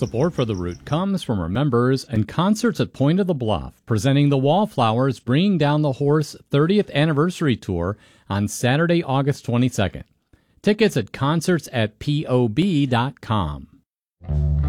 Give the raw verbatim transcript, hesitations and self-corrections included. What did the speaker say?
Support for The Root comes from our members and Concerts at Point of the Bluff, presenting the Wallflowers Bringing Down the Horse thirtieth Anniversary Tour on Saturday, August twenty-second. Tickets at concerts at P O B dot com.